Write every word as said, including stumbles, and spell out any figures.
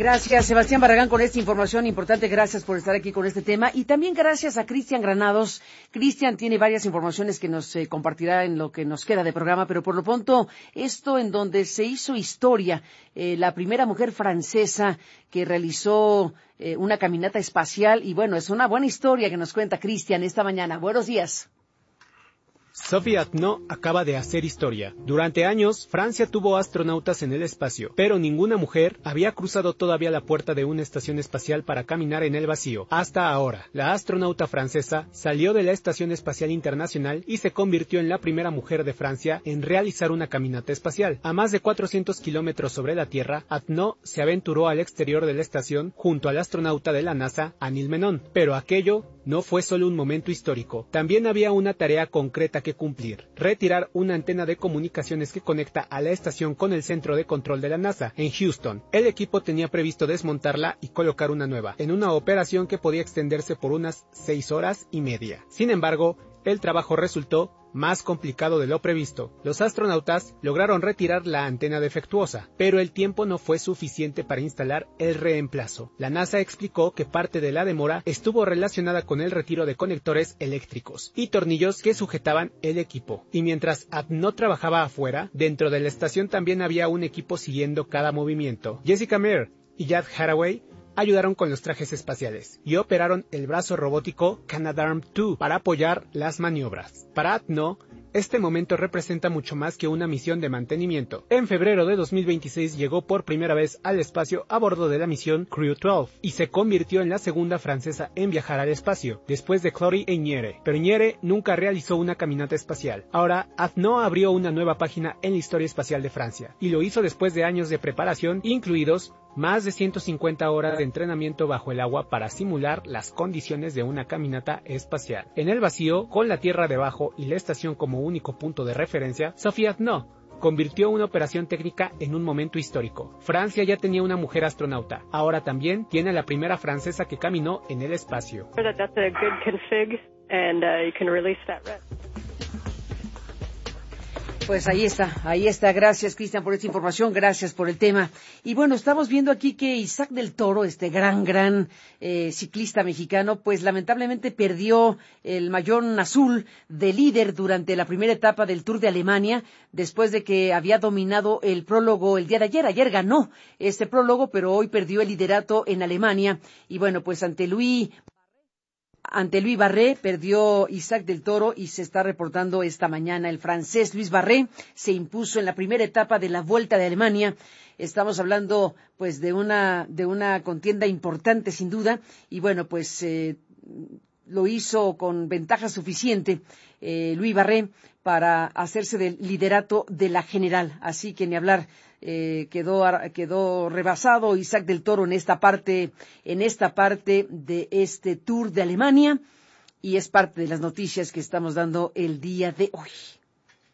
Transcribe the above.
Gracias, Sebastián Barragán, con esta información importante. Gracias por estar aquí con este tema. Y también gracias a Cristian Granados. Cristian tiene varias informaciones que nos eh, compartirá en lo que nos queda de programa, pero por lo pronto, esto en donde se hizo historia, eh, la primera mujer francesa que realizó eh, una caminata espacial. Y bueno, es una buena historia que nos cuenta Cristian esta mañana. Buenos días. Sophie Atno acaba de hacer historia. Durante años, Francia tuvo astronautas en el espacio, pero ninguna mujer había cruzado todavía la puerta de una estación espacial para caminar en el vacío. Hasta ahora, la astronauta francesa salió de la Estación Espacial Internacional y se convirtió en la primera mujer de Francia en realizar una caminata espacial. A más de cuatrocientos kilómetros sobre la Tierra, Atno se aventuró al exterior de la estación junto al astronauta de la NASA, Anil Menon. Pero aquello no fue solo un momento histórico. También había una tarea concreta que cumplir: retirar una antena de comunicaciones que conecta a la estación con el centro de control de la NASA en Houston. El equipo tenía previsto desmontarla y colocar una nueva, en una operación que podía extenderse por unas seis horas y media. Sin embargo, el trabajo resultó más complicado de lo previsto. Los astronautas lograron retirar la antena defectuosa, pero el tiempo no fue suficiente para instalar el reemplazo. La NASA explicó que parte de la demora estuvo relacionada con el retiro de conectores eléctricos y tornillos que sujetaban el equipo. Y mientras Atno trabajaba afuera, dentro de la estación también había un equipo siguiendo cada movimiento. Jessica Meir y Jad Haraway ayudaron con los trajes espaciales y operaron el brazo robótico Canadarm dos para apoyar las maniobras. Para Atno, este momento representa mucho más que una misión de mantenimiento. En febrero de dos mil veintiséis llegó por primera vez al espacio a bordo de la misión Crew doce y se convirtió en la segunda francesa en viajar al espacio, después de Chloé Einiere. Pero Einiere nunca realizó una caminata espacial. Ahora, Atno abrió una nueva página en la historia espacial de Francia, y lo hizo después de años de preparación, incluidos más de ciento cincuenta horas de entrenamiento bajo el agua para simular las condiciones de una caminata espacial. En el vacío, con la Tierra debajo y la estación como único punto de referencia, Sophie Atno convirtió una operación técnica en un momento histórico. Francia ya tenía una mujer astronauta, ahora también tiene a la primera francesa que caminó en el espacio. Pues ahí está, ahí está. Gracias, Cristian, por esta información. Gracias por el tema. Y bueno, estamos viendo aquí que Isaac del Toro, este gran, gran eh, ciclista mexicano, pues lamentablemente perdió el mallón azul de líder durante la primera etapa del Tour de Alemania, después de que había dominado el prólogo el día de ayer. Ayer ganó este prólogo, pero hoy perdió el liderato en Alemania. Y bueno, pues ante Luis... Ante Luis Barré perdió Isaac del Toro y se está reportando esta mañana. El francés Luis Barré se impuso en la primera etapa de la Vuelta de Alemania. Estamos hablando pues de una de una contienda importante sin duda y bueno pues eh, lo hizo con ventaja suficiente eh, Luis Barré para hacerse del liderato de la general. Así que ni hablar. Eh, quedó quedó rebasado Isaac del Toro en esta parte en esta parte de este Tour de Alemania y es parte de las noticias que estamos dando el día de hoy.